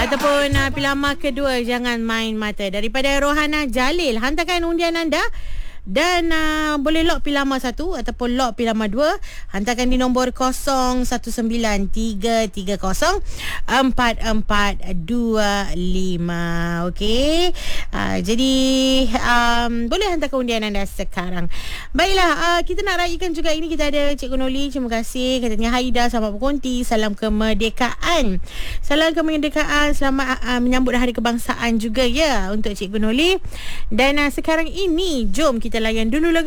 ataupun pilihan kedua, Jangan Main Mata, daripada Rohana Jalil. Hantarkan undian anda dan boleh lock pilihan 1 ataupun lock pilihan 2. Hantarkan di nombor 0193304425. Okey. Jadi boleh hantarkan undian anda sekarang. Baiklah, kita nak raikan juga ini. Kita ada Cikgu Noli. Terima kasih. Katanya Haida, selamat berkonti. Salam kemerdekaan. Salam kemerdekaan. Selamat menyambut Hari Kebangsaan juga ya untuk Cikgu Noli. Dan sekarang ini jom kita layan dulu lagu